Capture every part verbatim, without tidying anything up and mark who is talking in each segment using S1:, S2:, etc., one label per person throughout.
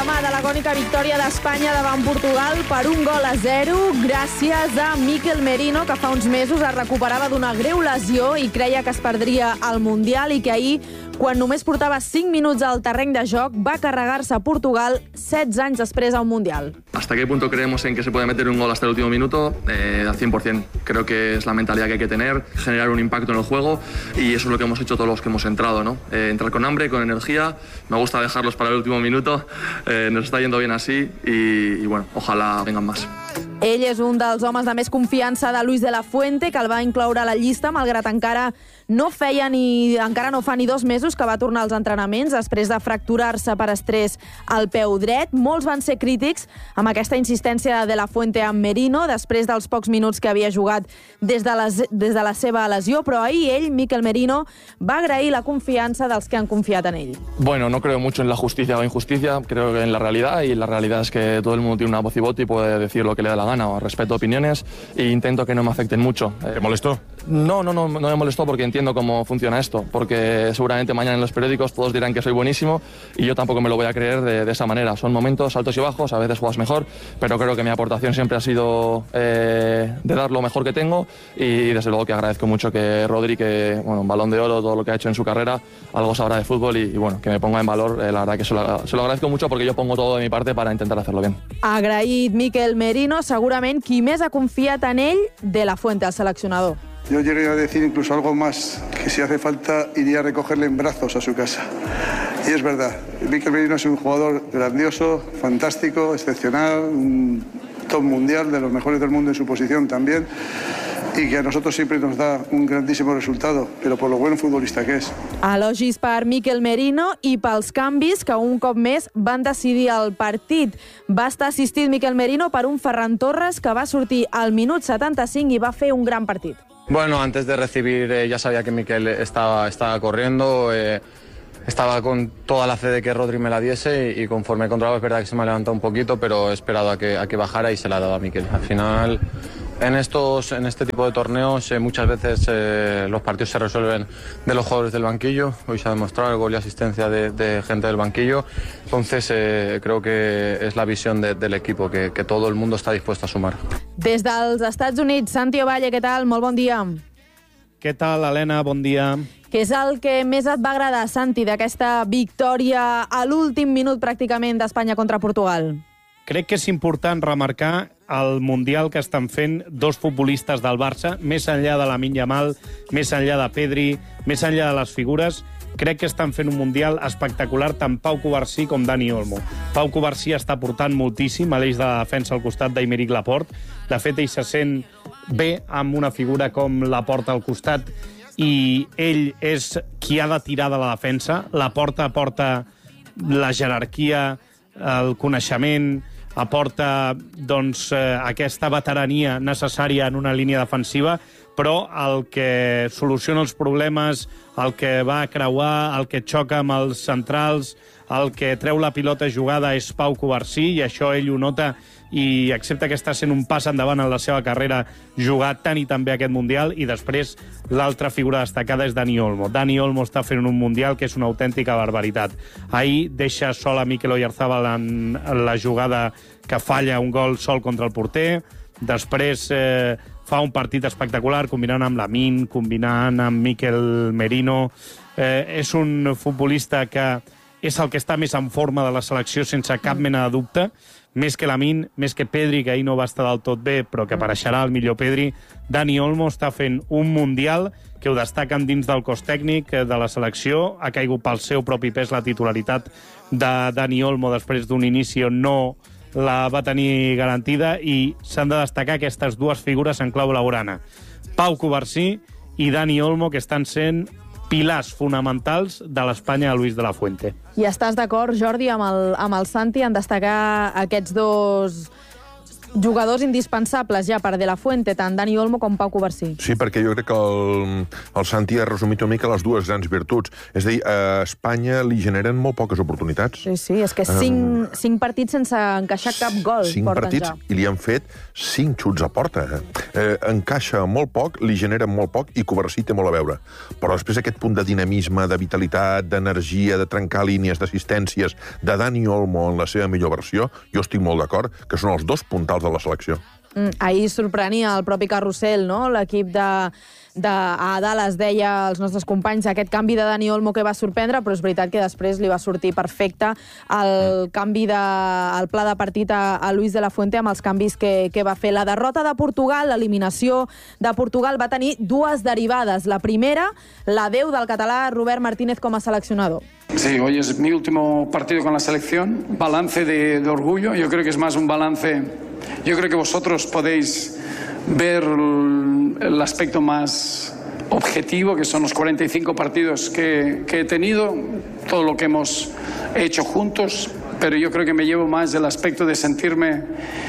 S1: l'endemà de l'agònica victòria d'Espanya davant Portugal per un gol a zero, gràcies a Mikel Merino, que fa uns mesos es recuperava d'una greu lesió i creia que es perdria al Mundial, i que ahir, quan només portava cinc minuts al terreny de joc, va carregar-se a Portugal setze anys després a un Mundial.
S2: ¿Hasta qué punto creemos en que se puede meter un gol hasta el último minuto? Eh, al cien por cien. Creo que es la mentalidad que hay que tener, generar un impacto en el juego, y eso es lo que hemos hecho todos los que hemos entrado, ¿no? Eh, entrar con hambre, con energía. Me gusta dejarlos para el último minuto. Eh, nos está yendo bien así y, y bueno, ojalá vengan más.
S1: Ell és un dels homes de més confiança de Luis de la Fuente, que el va incloure a la llista, malgrat encara no feia ni encara no fa ni dos mesos que va tornar als entrenaments després de fracturar-se per estrès al peu dret. Molts van ser crítics amb aquesta insistència de de la Fuente amb Merino després dels pocs minuts que havia jugat des de, les, des de la seva lesió, però ahir ell, Mikel Merino, va agrair la confiança dels que han confiat en ell.
S2: Bueno, no creo mucho en la justicia o injusticia, creo que en la realidad, y la realidad es que todo el mundo tiene una voz y voto y puede decir lo que le da la gana. O respeto opiniones e intento que no me afecten mucho.
S3: ¿Te molestó?
S2: No, no, no, no me molestó porque entiendo cómo funciona esto, porque seguramente mañana en los periódicos todos dirán que soy buenísimo y yo tampoco me lo voy a creer de, de esa manera. Son momentos altos y bajos, a veces juegas mejor, pero creo que mi aportación siempre ha sido eh, de dar lo mejor que tengo, y desde luego que agradezco mucho que Rodri, que bueno, un Balón de Oro, todo lo que ha hecho en su carrera, algo sabrá de fútbol, y, y bueno, que me ponga en valor, eh, la verdad que se lo, se lo agradezco mucho porque yo pongo todo de mi parte para intentar hacerlo bien.
S1: Agraït Mikel Merino, segurament qui més ha confiat en ell, de la Fuente, el seleccionador.
S4: Yo llegué a decir incluso algo más, que si hace falta iría a recogerle en brazos a su casa. Y es verdad, Mikel Merino es un jugador grandioso, fantástico, excepcional, un top mundial, de los mejores del mundo en su posición también, y que a nosotros siempre nos da un grandísimo resultado, pero por lo buen futbolista que és.
S1: Elogis per Mikel Merino i pels canvis que un cop més van decidir el partit. Va estar assistit Mikel Merino per un Ferran Torres, que va sortir al minut setanta-cinc i va fer un gran partit.
S5: Bueno, antes de recibir eh, ya sabía que Mikel estaba, estaba corriendo, eh, estaba con toda la fe de que Rodri me la diese, y, y conforme controlaba es verdad que se me ha levantado un poquito, pero he esperado a que, a que bajara y se la ha dado a Mikel. Al final, en, estos, en este tipo de torneos eh, muchas veces eh, los partidos se resuelven de los jugadores del banquillo. Hoy se ha demostrado el gol y asistencia de, de gente del banquillo. Entonces eh, creo que es la visión de, del equipo, que, que todo el mundo está dispuesto a sumar.
S1: Des dels Estats Units, Santi Ovalle, què tal? Molt bon dia.
S3: Què tal, Helena? Bon dia.
S1: Què és el que més et va agradar, Santi, d'aquesta victòria a l'últim minut pràcticament d'Espanya contra Portugal?
S3: Crec que és important remarcar el Mundial que estan fent dos futbolistes del Barça, més enllà de Lamine Yamal, més enllà de Pedri, més enllà de les figures. Crec que estan fent un Mundial espectacular tant Pau Cubarsí com Dani Olmo. Pau Cubarsí està portant moltíssim a l'eix de la defensa al costat d'Aymeric Laporte. De fet, ell se sent bé amb una figura com Laporte al costat, i ell és qui ha de tirar de la defensa. Laporte aporta la jerarquia, el coneixement, aporta doncs, eh, aquesta veterania necessària en una línia defensiva, però el que soluciona els problemes, el que va a creuar, el que xoca amb els centrals, el que treu la pilota jugada és Pau Cubarsí, i això ell ho nota, i accepta que està sent un pas endavant en la seva carrera jugar tant i tan bé aquest Mundial. I després l'altra figura destacada és Dani Olmo. Dani Olmo està fent un Mundial que és una autèntica barbaritat. Ahir deixa sol a Mikel Oyarzabal en la jugada que falla un gol sol contra el porter. Després eh, fa un partit espectacular, combinant amb Lamine, combinant amb Mikel Merino. Eh, és un futbolista que és el que està més en forma de la selecció, sense cap mena de dubte, més que Lamine, més que Pedri, que ahir no va estar del tot bé, però que apareixerà el millor Pedri. Dani Olmo està fent un Mundial que ho destaquen dins del cos tècnic de la selecció. Ha caigut pel seu propi pes la titularitat de Dani Olmo després d'un inici on no la va tenir garantida, i s'han de destacar aquestes dues figures en clau blaugrana. Pau Cubarsí i Dani Olmo, que estan sent pilars fonamentals de l'Espanya de Luis de la Fuente.
S1: I estàs d'acord, Jordi, amb el, amb el Santi en destacar aquests dos Jugadors indispensables ja per De La Fuente, tant Dani Olmo com Pau Covarsí.
S6: Sí, perquè jo crec que el, el Santi ha resumit una mica les dues grans virtuts. És a dir, a Espanya li generen molt poques oportunitats.
S1: Sí, sí, és que cinc, um, cinc partits sense encaixar cap gol
S6: cinc
S1: porten
S6: partits
S1: ja.
S6: I li han fet cinc xuts a porta. Eh, encaixa molt poc, li generen molt poc i Covarsí té molt a veure. Però després aquest punt de dinamisme, de vitalitat, d'energia, de trencar línies, d'assistències, de Dani Olmo en la seva millor versió, jo estic molt d'acord que són els dos puntals de la selecció.
S1: Mm, ahir sorprenia el propi Carrusel, no? L'equip de, de a Dallas deia als nostres companys aquest canvi de Dani Olmo que va sorprendre, però és veritat que després li va sortir perfecte el canvi de, el pla de partit a, a Luis de la Fuente amb els canvis que, que va fer. La derrota de Portugal, l'eliminació de Portugal va tenir dues derivades. La primera, l'adeu del català Robert Martínez com a seleccionador.
S7: Sí, hoy es mi último partido con la selección. Balance de, de orgullo. Yo creo que es más un balance. Yo creo que vosotros podéis ver el aspecto más objetivo, que son los cuarenta y cinco partidos que, que he tenido, todo lo que hemos hecho juntos, pero yo creo que me llevo más el aspecto de sentirme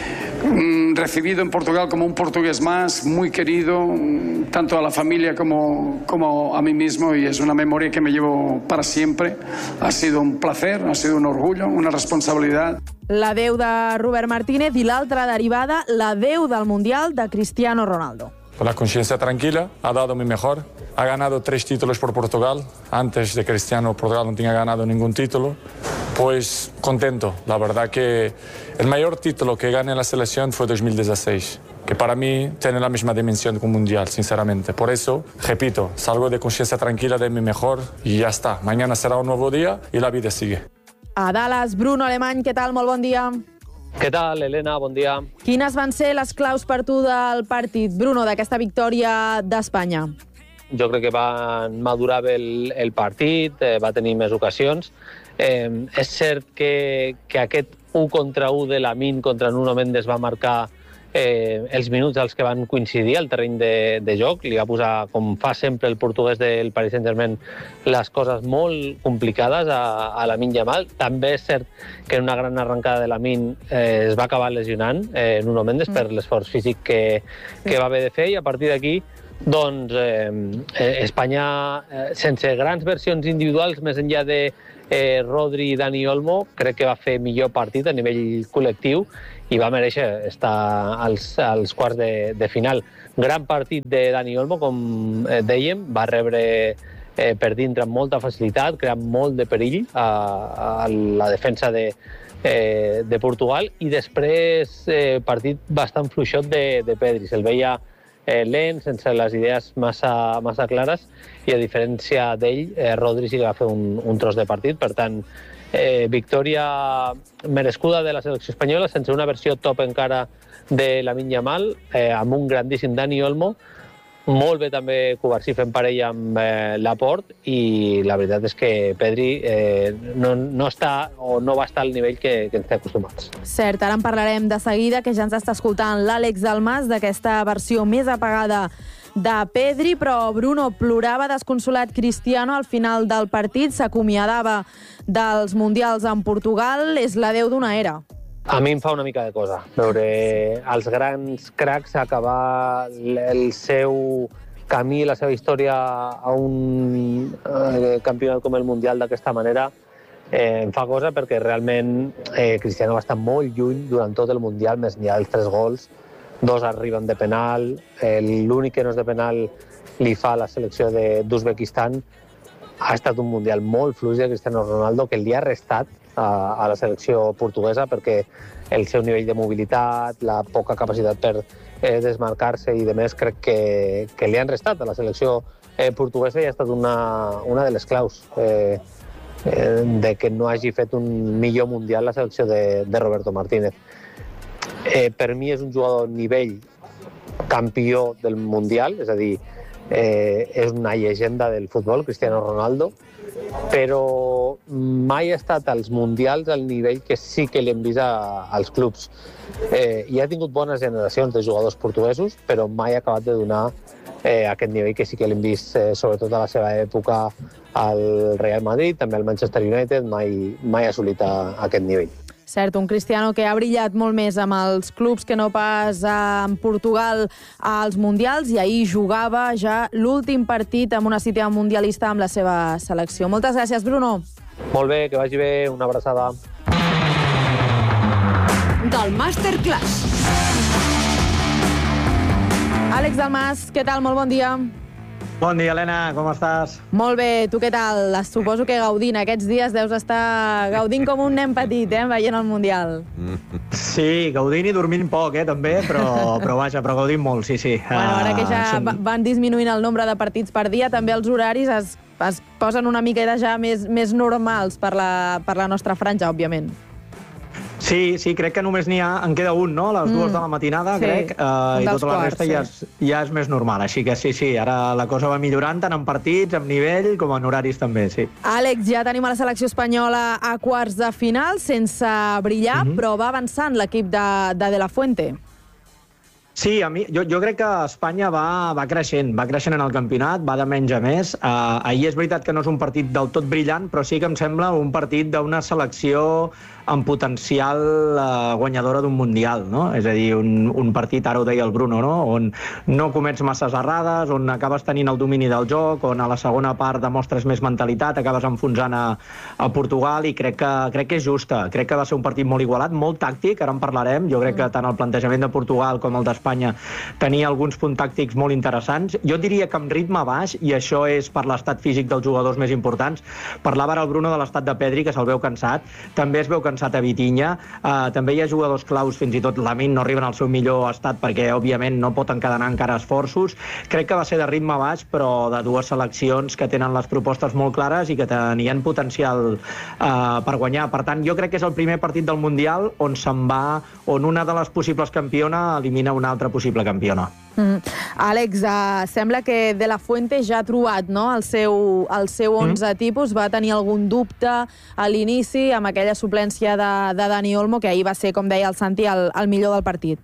S7: recibido en Portugal como un portugués más, muy querido, tanto a la familia como, como a mí mismo, y es una memoria que me llevo para siempre. Ha sido un placer, ha sido un orgullo, una responsabilidad.
S1: L'adeu de Robert Martínez i l'altra derivada, l'adeu del Mundial de Cristiano Ronaldo.
S8: Con la conciencia tranquila, ha dado mi mejor. Ha ganado tres títulos por Portugal. Antes de Cristiano, Portugal no tenía ganado ningún título. Pues contento. La verdad que el mayor título que gané en la selección fue dos mil dieciséis, que para mí tiene la misma dimensión que un mundial, sinceramente. Por eso, repito, salgo de conciencia tranquila de mi mejor y ya está. Mañana será un nuevo día y la vida sigue.
S1: A Dallas, Bruno Alemany, què tal? Molt bon dia.
S9: Què tal, Helena? Bon dia.
S1: Quines van ser les claus per tu del partit, Bruno, d'aquesta victòria d'Espanya?
S9: Jo crec que van madurar bé el, el partit, eh, va tenir més ocasions. Eh, és cert que, que aquest u contra u de Lamine contra Nuno Mendes va marcar eh, els minuts als que van coincidir al terreny de, de joc. Li va posar, com fa sempre el portuguès del Paris Saint-Germain, les coses molt complicades a, a Lamine Yamal. També és cert que en una gran arrencada de Lamine eh, es va acabar lesionant eh, Nuno Mendes mm. per l'esforç físic que, que va haver de fer, i a partir d'aquí doncs eh, Espanya, eh, sense grans versions individuals, més enllà de eh, Rodri i Dani Olmo, crec que va fer millor partit a nivell col·lectiu i va mereixer estar als, als quarts de, de final. Gran partit de Dani Olmo, com eh, dèiem, va rebre eh, per dintre amb molta facilitat, creant molt de perill a, a la defensa de, eh, de Portugal, i després eh, partit bastant fluixot de, de Pedri. Se'l veia eh, lent, sense les idees massa, massa clares, i a diferència d'ell, eh, Rodri sí que va fer un, un tros de partit. Per tant, eh, victòria merescuda de la selecció espanyola, sense una versió top encara de Lamine Yamal, eh, amb un grandíssim Dani Olmo. Molt bé també Covarsí fent parella amb eh, Laporte, i la veritat és que Pedri eh, no, no està o no va estar al nivell que, que ens té acostumats.
S1: Cert, ara en parlarem de seguida, que ja ens està escoltant l'Àlex Dalmas d'aquesta versió més apagada de Pedri, però Bruno, plorava desconsolat Cristiano al final del partit, s'acomiadava dels Mundials en Portugal, és l'adeu d'una era.
S9: A mi em fa una mica de cosa veure els grans cracs acabar el seu camí, la seva història a un eh, campionat com el Mundial d'aquesta manera. Eh, em fa cosa perquè realment eh, Cristiano va estar molt lluny durant tot el Mundial, més enllà dels tres gols. Dos arriben de penal, eh, l'únic que no és de penal li fa la selecció d'Uzbekistan. Ha estat un Mundial molt fluix de Cristiano Ronaldo, que li ha restat a, a la selecció portuguesa, perquè el seu nivell de mobilitat, la poca capacitat per eh, desmarcar-se i de més, crec que, que li han restat a la selecció eh, portuguesa, i ha estat una, una de les claus eh, eh, de que no hagi fet un millor Mundial la selecció de, de Roberto Martínez. Eh, per mi és un jugador nivell campió del Mundial, és a dir, eh, és una llegenda del futbol, Cristiano Ronaldo, però mai ha estat als Mundials al nivell que sí que l'hem vist a, als clubs. Eh, I ha tingut bones generacions de jugadors portuguesos, però mai ha acabat de donar eh, aquest nivell que sí que l'hem vist, eh, sobretot a la seva època al Real Madrid, també al Manchester United, mai, mai ha assolit a, a aquest nivell.
S1: Cert, un Cristiano que ha brillat molt més amb els clubs que no pas en Portugal als Mundials, i ahir jugava ja l'últim partit amb una cita mundialista amb la seva selecció. Moltes gràcies, Bruno.
S9: Molt bé, que vagi bé, una abraçada.
S10: Del Masterclass.
S1: Àlex Dalmas, què tal? Molt bon dia.
S11: Bon dia, Helena, com estàs?
S1: Molt bé, tu què tal? Suposo que gaudint. Aquests dies deus estar gaudint com un nen petit, eh, veient el Mundial.
S11: Sí, gaudint i dormint poc, eh, també, però, però vaja, però gaudint molt, sí, sí.
S1: Bueno, ara que ja
S11: uh, som...
S1: van disminuint el nombre de partits per dia, també els horaris es, es posen una miqueta ja més, més normals per la, per la nostra franja, òbviament.
S11: Sí, sí, crec que només n'hi ha, en queda un, no?, a les dues mm. de la matinada, sí, crec, uh, i tota la resta sí. ja, és, ja és més normal. Així que sí, sí, ara la cosa va millorant tant en partits, en nivell, com en horaris també, sí.
S1: Àlex, ja tenim a la selecció espanyola a quarts de final, sense brillar, mm-hmm. però va avançant l'equip de, de De La Fuente.
S11: Sí, a mi, jo, jo crec que Espanya va, va creixent, va creixent en el campionat, va de menys a més. Uh, ahir és veritat que no és un partit del tot brillant, però sí que em sembla un partit d'una selecció amb potencial uh, guanyadora d'un Mundial, no? És a dir, un, un partit, ara ho deia el Bruno, no?, on no comets masses errades, on acabes tenint el domini del joc, on a la segona part demostres més mentalitat, acabes enfonsant a, a Portugal, i crec que, crec que és justa. Crec que va ser un partit molt igualat, molt tàctic, ara en parlarem. Jo crec que tant el plantejament de Portugal com el d'Espanya tenia alguns punts tàctics molt interessants. Jo diria que amb ritme baix, i això és per l'estat físic dels jugadors més importants. Parlava ara el Bruno de l'estat de Pedri, que se'l veu cansat. També es veu cansat a Vitinha. Uh, també hi ha jugadors claus, fins i tot Lamine, no arriben al seu millor estat perquè, òbviament, no pot encadenar encara esforços. Crec que va ser de ritme baix, però de dues seleccions que tenen les propostes molt clares i que tenien potencial uh, per guanyar. Per tant, jo crec que és el primer partit del Mundial on se'n va, on una de les possibles campiona elimina una altra possible campiona.
S1: Mm. Àlex, uh, sembla que De La Fuente ja ha trobat, no?, el seu, el seu onze mm. tipus. Va tenir algun dubte a l'inici amb aquella suplència de, de Dani Olmo, que ahir va ser, com deia el Santi, el, el millor del partit.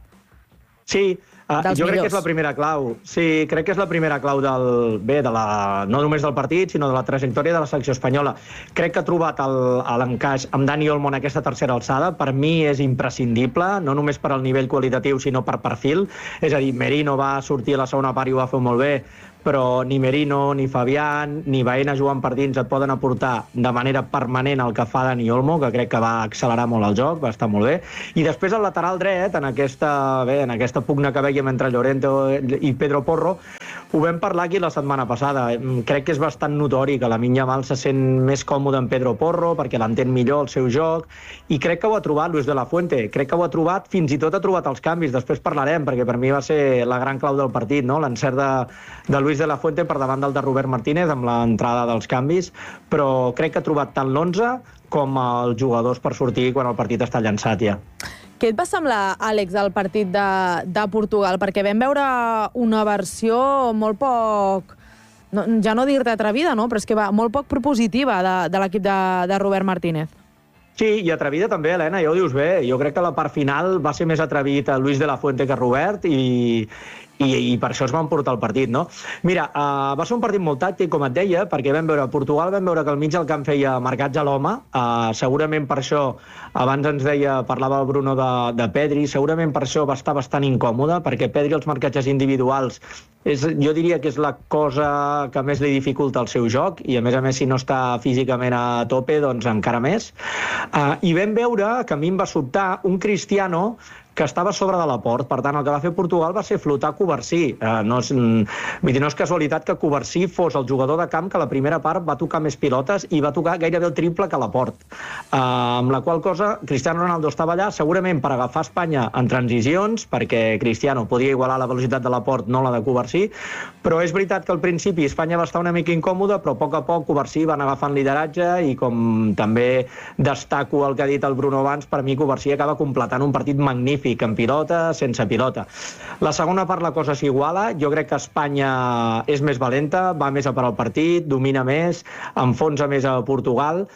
S11: Sí, Uh, jo millors. crec que és la primera clau. Sí, crec que és la primera clau del, bé, de la, no només del partit, sinó de la trajectòria de la selecció espanyola. Crec que ha trobat l'encaix amb Dani Olmo en aquesta tercera alçada. Per mi és imprescindible, no només per al nivell qualitatiu, sinó per perfil. És a dir, Merino va sortir a la segona part i ho va fer molt bé, però ni Merino, ni Fabián, ni Baena jugant per dins et poden aportar de manera permanent el que fa Dani Olmo, que crec que va accelerar molt el joc, va estar molt bé. I després al lateral dret, en aquesta, bé, en aquesta pugna que veiem entre Llorente i Pedro Porro, ho vam parlar aquí la setmana passada. Crec que és bastant notori que Lamine Yamal se sent més còmode en Pedro Porro perquè l'entén millor el seu joc, i crec que ho ha trobat Luis de la Fuente. Crec que ho ha trobat, fins i tot ha trobat els canvis. Després parlarem, perquè per mi va ser la gran clau del partit, no?, l'encert de, de Luis de la Fuente per davant del de Robert Martínez amb l'entrada dels canvis, però crec que ha trobat tant l'onze com els jugadors per sortir quan el partit està llançat ja.
S1: Què et va semblar, Àlex, el partit de, de Portugal? Perquè vam veure una versió molt poc, no, ja no dir-te atrevida, no?, però és que va molt poc propositiva de, de l'equip de, de Robert Martínez.
S11: Sí, i atrevida també, Helena, ja ho dius bé. Jo crec que la part final va ser més atrevit a Luis de la Fuente que Robert, i, i, i per això es van portar el partit, no? Mira, uh, va ser un partit molt tàctic, com et deia, perquè vam veure a Portugal, vam veure que al mig del camp feia marcats a l'home, uh, segurament per això, abans ens deia, parlava el Bruno de, de Pedri, segurament per això va estar bastant incòmode, perquè Pedri els marcatges individuals, és, jo diria que és la cosa que més li dificulta el seu joc, i a més a més si no està físicament a tope, doncs encara més. Uh, I vam veure, que a mi em va sobtar, un Cristiano que estava a sobre de la port. Per tant, el que va fer Portugal va ser flotar Covarsí. Eh, no, és, vull dir, no és casualitat que Covarsí fos el jugador de camp que a la primera part va tocar més pilotes i va tocar gairebé el triple que la port. Eh, amb la qual cosa, Cristiano Ronaldo estava allà segurament per agafar Espanya en transicions, perquè Cristiano podia igualar la velocitat de la port, no la de Covarsí, però és veritat que al principi Espanya va estar una mica incòmoda, però a poc a poc Covarsí va anar agafant lideratge, i com també destaco el que ha dit el Bruno abans, per mi Covarsí acaba completant un partit magnífic, en pilota, sense pilota. La segona part la cosa s'iguala. Jo crec que Espanya és més valenta, va més a per al partit, domina més, enfonsa més a Portugal,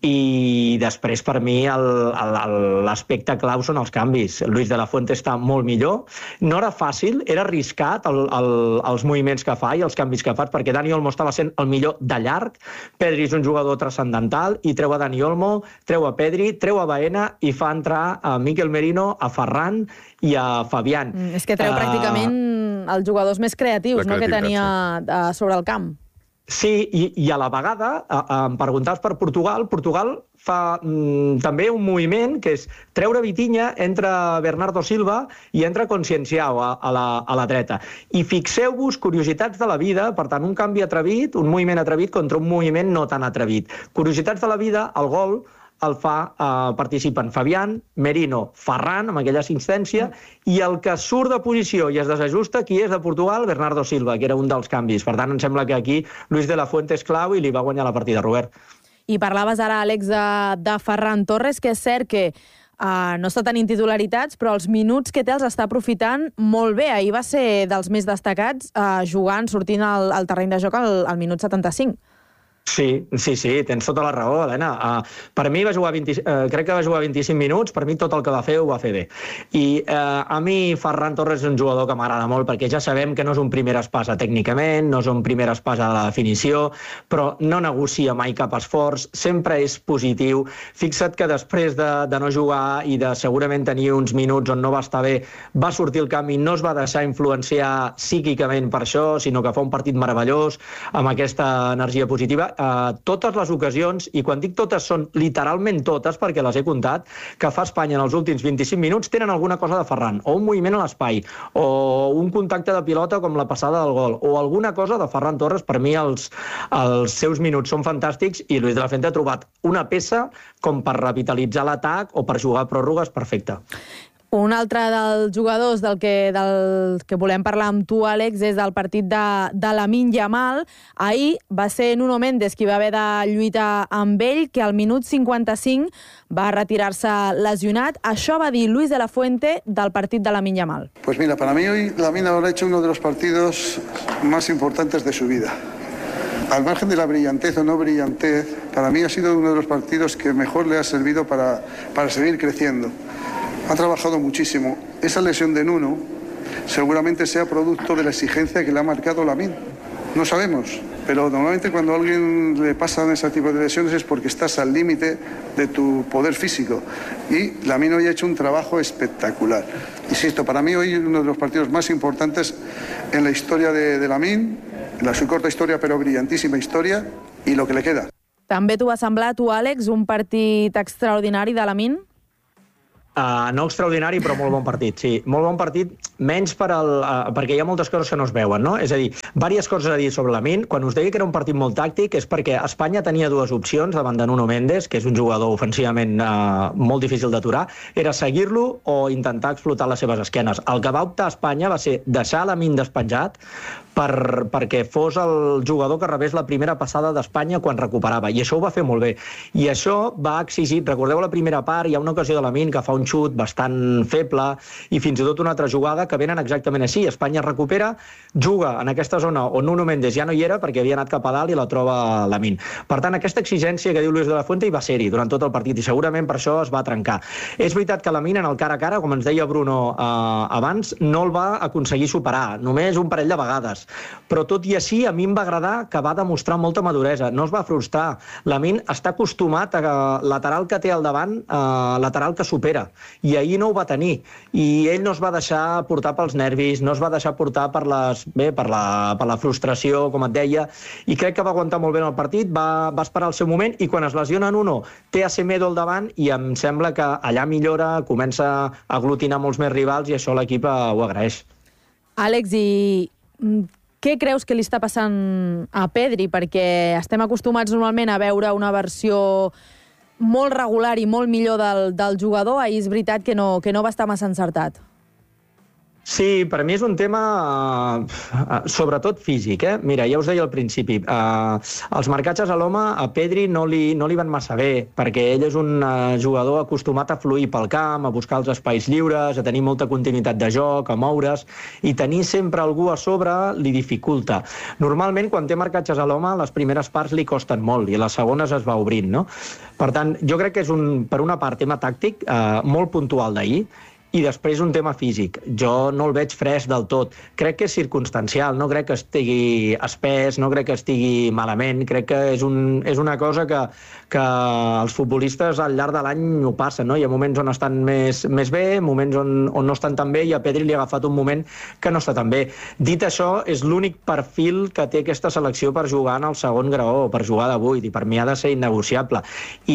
S11: i després per mi l'aspecte clau són els canvis. Luis de la Fuente està molt millor. No era fàcil, era arriscat el, el, els moviments que fa i els canvis que fa, perquè Dani Olmo estava sent el millor de llarg, Pedri és un jugador transcendental i treu a Dani Olmo, treu a Pedri, treu a Baena i fa entrar a Mikel Merino, a Ferran i a Fabián.
S1: Mm, és que treu uh... pràcticament els jugadors més creatius, no?, que tenia sí. sobre el camp.
S11: Sí, i, i a la vegada, em preguntaves per Portugal, Portugal fa mm, també un moviment que és treure Vitinha entre Bernardo Silva i entre Conscienciao a, a, la, a la dreta. I fixeu-vos curiositats de la vida, per tant, un canvi atrevit, un moviment atrevit contra un moviment no tan atrevit. Curiositats de la vida, el gol el fa, eh, participen Fabián, Merino, Ferran, amb aquella assistència, i el que surt de posició i es desajusta, qui és de Portugal? Bernardo Silva, que era un dels canvis. Per tant, em sembla que aquí Luis de la Fuente és clau i li va guanyar la partida, Robert.
S1: I parlaves ara, Àlex, de, de Ferran Torres, que és cert que uh, no està tenint titularitats, però els minuts que té els està aprofitant molt bé. Ahir va ser dels més destacats, uh, jugant, sortint al, al terreny de joc al, al minut setanta-cinc.
S11: Sí, sí, sí, tens tota la raó, Helena. Uh, per mi va jugar vint, uh, crec que va jugar vint-i-cinc minuts, per mi tot el que va fer ho va fer bé. I uh, a mi Ferran Torres és un jugador que m'agrada molt, perquè ja sabem que no és un primer espasa tècnicament, no és un primer espasa de la definició, però no negocia mai cap esforç, sempre és positiu. Fixa't que després de, de no jugar i de segurament tenir uns minuts on no va estar bé, va sortir al camp i no es va deixar influenciar psíquicament per això, sinó que fa un partit meravellós, amb aquesta energia positiva. Uh, totes les ocasions, i quan dic totes són literalment totes, perquè les he comptat, que fa Espanya en els últims vint-i-cinc minuts tenen alguna cosa de Ferran, o un moviment a l'espai, o un contacte de pilota com la passada del gol, o alguna cosa de Ferran Torres. Per mi els, els seus minuts són fantàstics i Luis de la Fuente ha trobat una peça com per revitalitzar l'atac o per jugar a pròrrogues perfecte.
S1: Un altre dels jugadors del que, del que volem parlar amb tu, Àlex, és del partit de, de Lamine Yamal. Ahir va ser Nuno Mendes qui va haver de lluitar amb ell, que al minut cinquanta-cinc va retirar-se lesionat. Això va dir Luis de la Fuente del partit de Lamine Yamal.
S4: Pues mira, para mí hoy Lamine habrá hecho uno de los partidos más importantes de su vida. Al margen de la brillantez o no brillantez, para mí ha sido uno de los partidos que mejor le ha servido para, para seguir creciendo. Ha trabajado muchísimo. Esa lesión de Nuno seguramente sea producto de la exigencia que le ha marcado Lamine. No sabemos, pero normalmente cuando a alguien le pasan ese tipo de lesiones es porque estás al límite de tu poder físico. Y Lamine hoy ha hecho un trabajo espectacular. Insisto, para mí hoy es uno de los partidos más importantes en la historia de, de Lamine, en la su corta historia pero brillantísima historia, y lo que le queda.
S1: També t'ho va semblar, tu, Àlex, un partit extraordinari de Lamine?
S11: Uh, no extraordinari, però molt bon partit, sí. Molt bon partit, menys per al, uh, perquè hi ha moltes coses que no es veuen, no? És a dir, diverses coses a dir sobre Lamine. Quan us deia que era un partit molt tàctic és perquè Espanya tenia dues opcions davant de Nuno Mendes, que és un jugador ofensivament uh, molt difícil d'aturar, era seguir-lo o intentar explotar les seves esquenes. El que va optar a Espanya va ser deixar Lamine despenjat per, perquè fos el jugador que rebés la primera passada d'Espanya quan recuperava, i això ho va fer molt bé. I això va exigir, recordeu la primera part, hi ha una ocasió de Lamine que fa un xut bastant feble i fins i tot una altra jugada que venen exactament així. Espanya recupera, juga en aquesta zona on Nuno Mendes ja no hi era perquè havia anat cap a dalt i la troba Lamine. Per tant, aquesta exigència que diu Luis de la Fuente hi va ser-hi durant tot el partit i segurament per això es va trencar. És veritat que Lamine en el cara a cara, com ens deia Bruno eh, abans, no el va aconseguir superar, només un parell de vegades. Però tot i així a mi em va agradar que va demostrar molta maduresa, no es va frustrar. Lamine està acostumat a lateral que té al davant, eh, lateral que supera, i ahir no ho va tenir, i ell no es va deixar portar pels nervis, no es va deixar portar per, les, bé, per, la, per la frustració, com et deia, i crec que va aguantar molt bé el partit, va, va esperar el seu moment, i quan es lesiona en uno té a Semedo al davant i em sembla que allà millora, comença a aglutinar molts més rivals i això l'equip ho agraeix.
S1: Àlex, i què creus que li està passant a Pedri? Perquè estem acostumats normalment a veure una versió molt regular i molt millor del, del jugador. Ahir és veritat que no, que no va estar massa encertat.
S11: Sí, per mi és un tema uh, sobretot físic. Eh? Mira, ja us deia al principi, uh, els marcatges a l'home a Pedri no li, no li van massa bé, perquè ell és un uh, jugador acostumat a fluir pel camp, a buscar els espais lliures, a tenir molta continuïtat de joc, a moure's, i tenir sempre algú a sobre li dificulta. Normalment, quan té marcatges a l'home, les primeres parts li costen molt i les segones es va obrint, no? Per tant, jo crec que és, un, per una part, tema tàctic uh, molt puntual d'ahir, i després un tema físic. Jo no el veig fresc del tot. Crec que és circumstancial, no crec que estigui espès, no crec que estigui malament, crec que és, un, és una cosa que, que els futbolistes al llarg de l'any ho passen, no? Hi ha moments on estan més, més bé, moments on, on no estan tan bé, i a Pedri li ha agafat un moment que no està tan bé. Dit això, és l'únic perfil que té aquesta selecció per jugar en el segon graó, per jugar de vuit, i per mi ha de ser innegociable.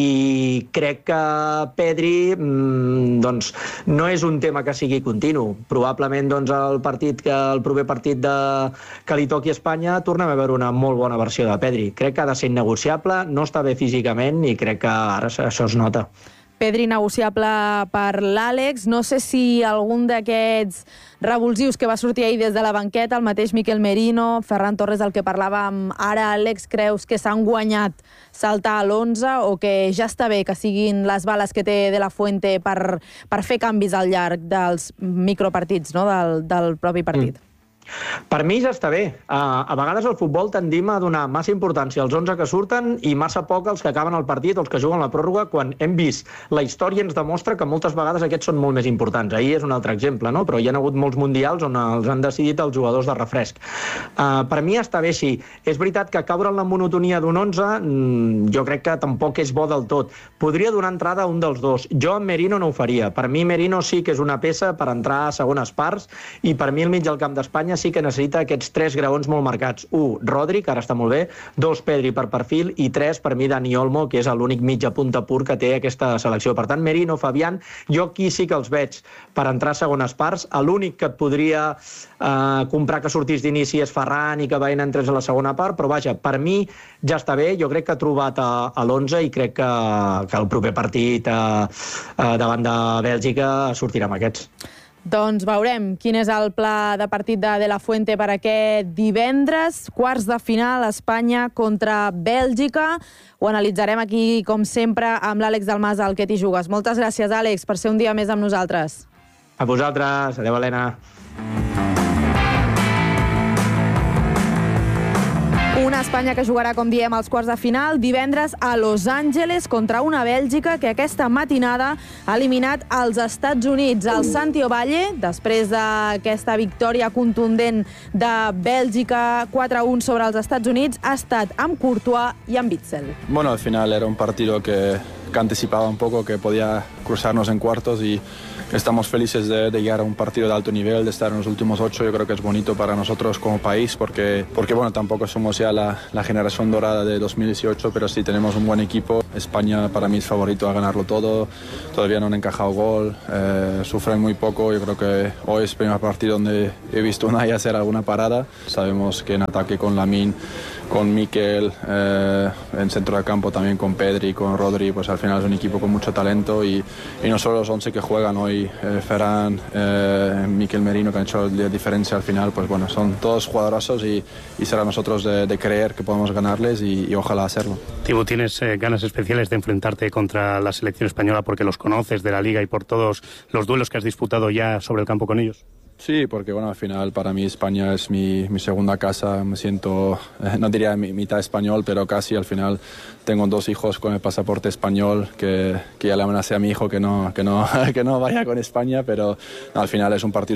S11: I crec que Pedri mmm, doncs, no és un tema que sigui continu. Probablement doncs, el partit que el proper partit de, que li toqui a Espanya tornem a veure una molt bona versió de Pedri. Crec que ha de ser innegociable, no està bé físicament i crec que ara això es nota.
S1: Pedri negociable per l'Àlex. No sé si algun d'aquests revulsius que va sortir ahir des de la banqueta, el mateix Miquel Merino, Ferran Torres, del que parlàvem ara, Àlex, creus que s'han guanyat saltar a l'onze o que ja està bé que siguin les bales que té De La Fuente per, per fer canvis al llarg dels micropartits, no? del, del propi partit? Mm.
S11: Per mi ja està bé. Uh, a vegades al futbol tendim a donar massa importància als onze que surten i massa poc als que acaben el partit o els que juguen la pròrroga, quan hem vist la història ens demostra que moltes vegades aquests són molt més importants. Ahir és un altre exemple, no? Però hi ha hagut molts mundials on els han decidit els jugadors de refresc. Uh, per mi està bé així. És veritat que caure en la monotonia d'un onze mm, jo crec que tampoc és bo del tot. Podria donar entrada a un dels dos. Jo amb Merino no ho faria. Per mi Merino sí que és una peça per entrar a segones parts, i per mi al mig del camp d'Espanya sí que necessita aquests tres graons molt marcats. Un, Rodri, que ara està molt bé. Dos, Pedri per perfil. I tres, per mi, Dani Olmo, que és l'únic mitja punta pur que té aquesta selecció. Per tant, Merino, Fabián, jo aquí sí que els veig per entrar a segones parts. L'únic que et podria eh, comprar que sortís d'inici és Ferran i que Baena entrés a la segona part, però vaja, per mi ja està bé. Jo crec que ha trobat a, a l'onze i crec que, que el proper partit eh, eh, davant de Bèlgica sortirà amb aquests.
S1: Doncs veurem quin és el pla de partit de De La Fuente per aquest divendres. Quarts de final, Espanya contra Bèlgica. Ho analitzarem aquí, com sempre, amb l'Àlex Dalmases, al Que t'hi jugues. Moltes gràcies, Àlex, per ser un dia més amb nosaltres.
S11: A vosaltres. Adéu, Helena.
S1: Una Espanya que jugarà, com diem, als quarts de final divendres a Los Angeles contra una Bèlgica que aquesta matinada ha eliminat els Estats Units. El Santi Ovalle, després d'aquesta victòria contundent de Bèlgica quatre a un sobre els Estats Units, ha estat amb Courtois i amb Witsel.
S12: Bueno, al final era un partido que, que anticipaba un poco que podía cruzarnos en cuartos y estamos felices de, de llegar a un partido de alto nivel, de estar en los últimos ocho. Yo creo que es bonito para nosotros como país porque, porque bueno, tampoco somos ya la, la generación dorada de dos mil dieciocho, pero sí tenemos un buen equipo. España para mí es favorito a ganarlo todo. Todavía no han encajado gol, eh, sufren muy poco. Yo creo que hoy es el primer partido donde he visto a Unai hacer alguna parada. Sabemos que en ataque con Lamine, con Mikel, eh, en centro de campo también con Pedri, con Rodri, pues al final es un equipo con mucho talento y, y no solo los once que juegan hoy, eh, Ferran, eh, Miquel Merino, que han hecho la diferencia al final, pues bueno, son todos jugadorazos y, y será a nosotros de, de creer que podemos ganarles y, y ojalá hacerlo.
S3: Tibu, ¿tienes eh, ganas especiales de enfrentarte contra la selección española porque los conoces de la Liga y por todos los duelos que has disputado ya sobre el campo con ellos?
S12: Sí, porque bueno, al final para mí España es mi, mi segunda casa, me siento, eh, no diría mi, mitad español, pero casi. Al final tengo dos hijos con el pasaporte español, que, que ya le amenacé a mi hijo que no, que no, que no vaya con España, pero no, al final es un partido